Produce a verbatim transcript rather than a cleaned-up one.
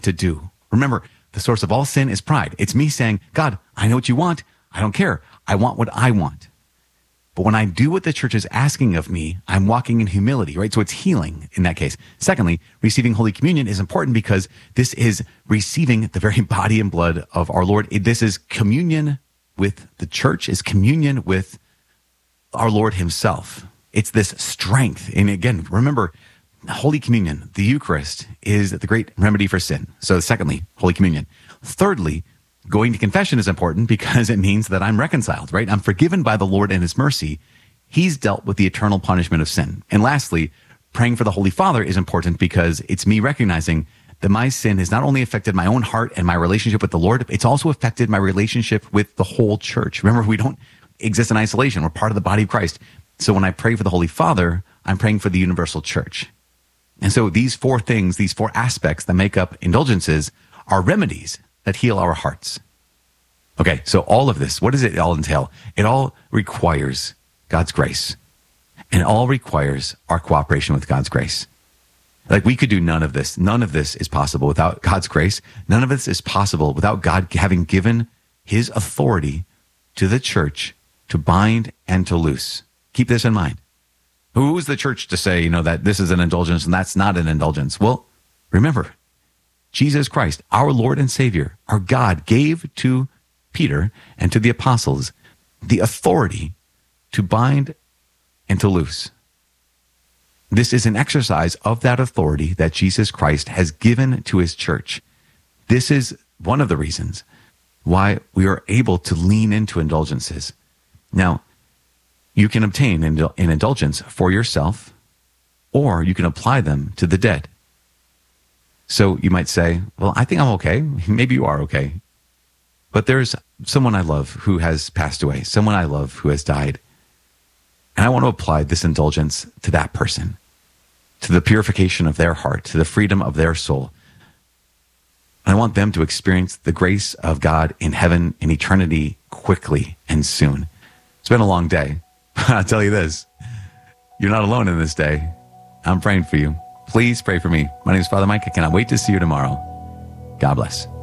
to do. Remember, the source of all sin is pride. It's me saying, God, I know what you want. I don't care. I want what I want. But when I do what the church is asking of me, I'm walking in humility, right? So it's healing in that case. Secondly, receiving Holy Communion is important because this is receiving the very body and blood of our Lord. This is communion with the church, is communion with our Lord himself. It's this strength. And again, remember, Holy Communion, the Eucharist, is the great remedy for sin. So secondly, Holy Communion. Thirdly, going to confession is important because it means that I'm reconciled, right? I'm forgiven by the Lord and his mercy. He's dealt with the eternal punishment of sin. And lastly, praying for the Holy Father is important because it's me recognizing that my sin has not only affected my own heart and my relationship with the Lord, it's also affected my relationship with the whole church. Remember, we don't exist in isolation. We're part of the body of Christ. So when I pray for the Holy Father, I'm praying for the universal church. And so these four things, these four aspects that make up indulgences are remedies that heal our hearts. Okay, so all of this, what does it all entail? It all requires God's grace. And it all requires our cooperation with God's grace. Like we could do none of this. None of this is possible without God's grace. None of this is possible without God having given his authority to the church to bind and to loose. Keep this in mind. Who is the church to say, you know, that this is an indulgence and that's not an indulgence? Well, remember, Jesus Christ, our Lord and Savior, our God, gave to Peter and to the apostles the authority to bind and to loose. This is an exercise of that authority that Jesus Christ has given to his church. This is one of the reasons why we are able to lean into indulgences. Now, you can obtain an indulgence for yourself, or you can apply them to the dead. So you might say, well, I think I'm okay. Maybe you are okay. But there's someone I love who has passed away, someone I love who has died. And I want to apply this indulgence to that person, to the purification of their heart, to the freedom of their soul. I want them to experience the grace of God in heaven, in eternity, quickly and soon. It's been a long day. I'll tell you this, you're not alone in this day. I'm praying for you. Please pray for me. My name is Father Mike. I cannot wait to see you tomorrow. God bless.